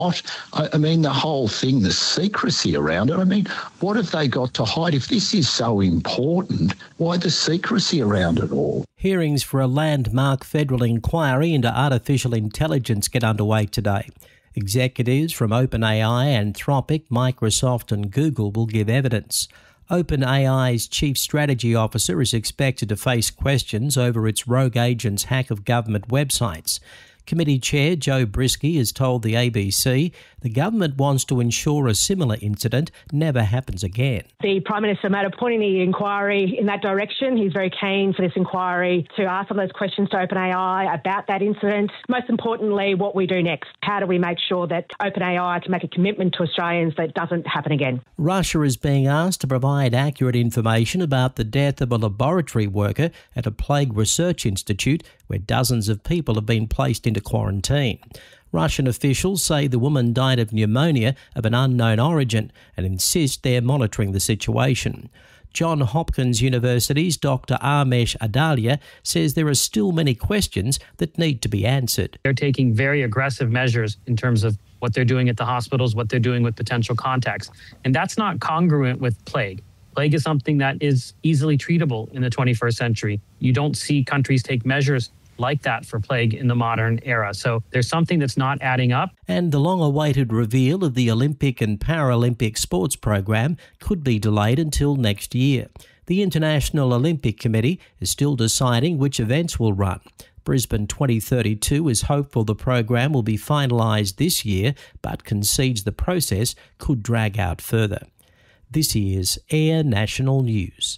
I mean, the whole thing, the secrecy around it. I mean, what have they got to hide? If this is so important, why the secrecy around it all? Hearings for a landmark federal inquiry into artificial intelligence get underway today. Executives from OpenAI, Anthropic, Microsoft and Google will give evidence. OpenAI's chief strategy officer is expected to face questions over its rogue agent's hack of government websites. Committee Chair Joe Brisky has told the ABC the government wants to ensure a similar incident never happens again. The Prime Minister made a point in the inquiry in that direction. He's very keen for this inquiry to ask some of those questions to OpenAI about that incident. Most importantly, what we do next. How do we make sure that OpenAI can make a commitment to Australians that it doesn't happen again? Russia is being asked to provide accurate information about the death of a laboratory worker at a plague research institute where dozens of people have been placed into quarantine. Russian officials say the woman died of pneumonia of an unknown origin and insist they're monitoring the situation. Johns Hopkins University's Dr. Amesh Adalia says there are still many questions that need to be answered. They're taking very aggressive measures in terms of what they're doing at the hospitals, what they're doing with potential contacts. And that's not congruent with plague. Plague is something that is easily treatable in the 21st century. You don't see countries take measures like that for plague in the modern era. So there's something that's not adding up. And the long-awaited reveal of the Olympic and Paralympic sports program could be delayed until next year. The International Olympic Committee is still deciding which events will run. Brisbane 2032 is hopeful the program will be finalised this year, but concedes the process could drag out further. This is Air National News.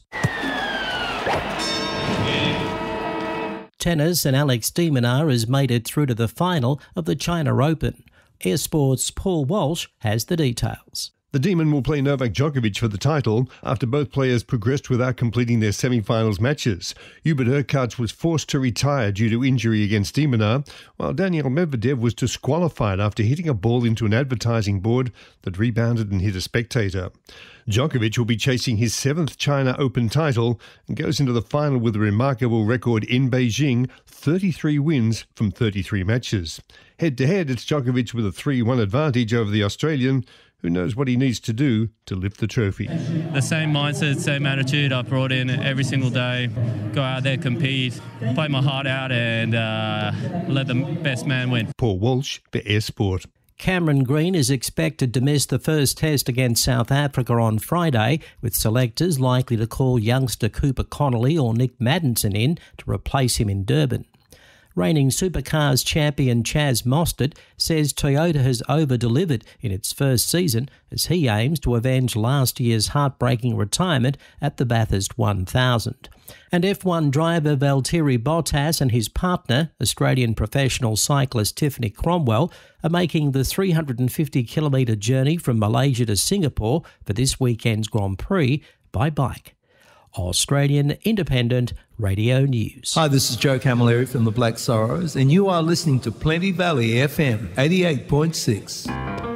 Tennis and Alex de Minaur has made it through to the final of the China Open. Air Sports' Paul Walsh has the details. The Demon will play Novak Djokovic for the title after both players progressed without completing their semi-finals matches. Hubert Hurkacz was forced to retire due to injury against de Minaur, while Daniil Medvedev was disqualified after hitting a ball into an advertising board that rebounded and hit a spectator. Djokovic will be chasing his 7th China Open title and goes into the final with a remarkable record in Beijing, 33 wins from 33 matches. Head-to-head, it's Djokovic with a 3-1 advantage over the Australian, who knows what he needs to do to lift the trophy. The same mindset, same attitude I brought in every single day. Go out there, compete, play my heart out and let the best man win. Paul Walsh for Air Sport. Cameron Green is expected to miss the first test against South Africa on Friday, with selectors likely to call youngster Cooper Connolly or Nick Maddinson in to replace him in Durban. Reigning Supercars champion Chaz Mostert says Toyota has over-delivered in its first season as he aims to avenge last year's heartbreaking retirement at the Bathurst 1000. And F1 driver Valtteri Bottas and his partner, Australian professional cyclist Tiffany Cromwell, are making the 350-kilometre journey from Malaysia to Singapore for this weekend's Grand Prix by bike. Australian Independent Radio News. Hi, this is Joe Camilleri from the Black Sorrows, and you are listening to Plenty Valley FM 88.6.